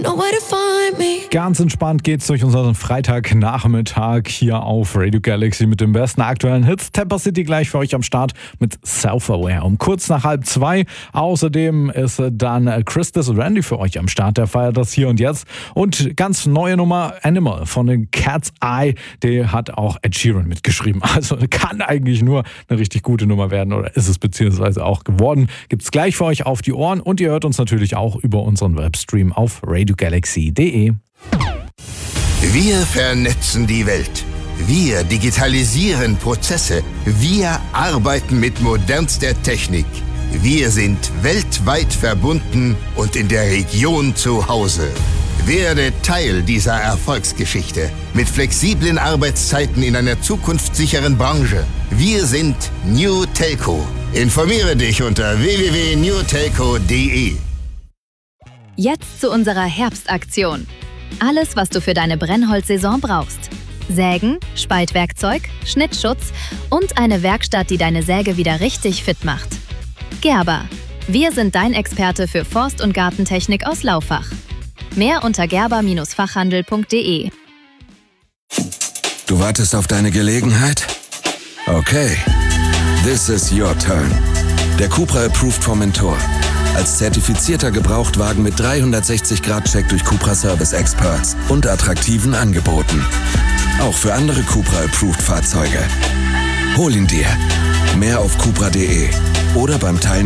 Nowhere to find me. Ganz entspannt geht's durch unseren Freitagnachmittag hier auf Radio Galaxy mit den besten aktuellen Hits. Tampa City gleich für euch am Start mit Self-Aware um kurz nach 1:30. Außerdem ist dann Christus und Randy für euch am Start. Der feiert das hier und jetzt. Und ganz neue Nummer Animal von den Cat's Eye. Die hat auch Ed Sheeran mitgeschrieben. Also kann eigentlich nur eine richtig gute Nummer werden oder ist es beziehungsweise auch geworden. Gibt's gleich für euch auf die Ohren und ihr hört uns natürlich auch über unseren Webstream auf radiogalaxy.de. Wir vernetzen die Welt. Wir digitalisieren Prozesse. Wir arbeiten mit modernster Technik. Wir sind weltweit verbunden und in der Region zu Hause. Werde Teil dieser Erfolgsgeschichte mit flexiblen Arbeitszeiten in einer zukunftssicheren Branche. Wir sind New Telco. Informiere dich unter www.newtelco.de. Jetzt zu unserer Herbstaktion. Alles, was du für deine Brennholzsaison brauchst. Sägen, Spaltwerkzeug, Schnittschutz und eine Werkstatt, die deine Säge wieder richtig fit macht. Gerber. Wir sind dein Experte für Forst- und Gartentechnik aus Laufach. Mehr unter gerber-fachhandel.de. Du wartest auf deine Gelegenheit? Okay. This is your turn. Der Cupra Approved Formentor. Als zertifizierter Gebrauchtwagen mit 360-Grad-Check durch Cupra Service Experts und attraktiven Angeboten. Auch für andere Cupra Approved Fahrzeuge. Hol ihn dir. Mehr auf cupra.de oder beim Teilnehmer